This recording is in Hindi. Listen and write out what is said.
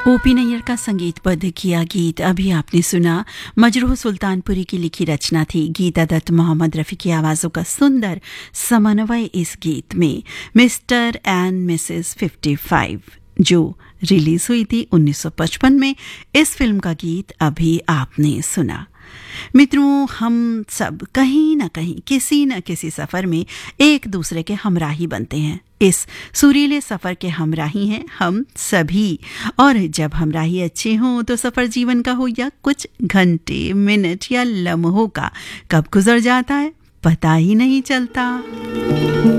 ओपी नैयर का संगीतबद्ध किया गीत अभी आपने सुना। मजरूह सुल्तानपुरी की लिखी रचना थी। गीता दत्त, मोहम्मद रफ़ी की आवाज़ों का सुंदर समन्वय इस गीत में। मिस्टर एंड मिसेस 55 जो रिलीज हुई थी 1955 में, इस फिल्म का गीत अभी आपने सुना। मित्रों, हम सब कहीं न कहीं किसी न किसी सफर में एक दूसरे के हमराही बनते हैं। इस सुरीले सफर के हमराही हैं हम सभी। और जब हमराही अच्छे हों तो सफर जीवन का हो या कुछ घंटे, मिनट या लम्हों का, कब गुजर जाता है पता ही नहीं चलता।